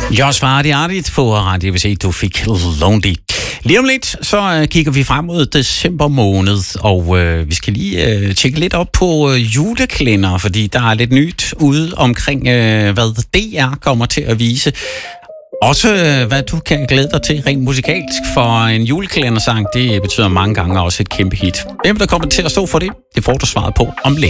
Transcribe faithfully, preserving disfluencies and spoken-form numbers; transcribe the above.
Jeg svarer det artigt på radio, hvis ikke du fik Lonely. Lige om lidt, så øh, kigger vi frem mod december måned, og øh, vi skal lige øh, tjekke lidt op på øh, juleklænder, fordi der er lidt nyt ude omkring, øh, hvad D R kommer til at vise. Også øh, hvad du kan glæde dig til rent musikalsk, for en juleklædersang, det betyder mange gange også et kæmpe hit. Hvem der kommer til at stå for det, det får du svaret på om lidt.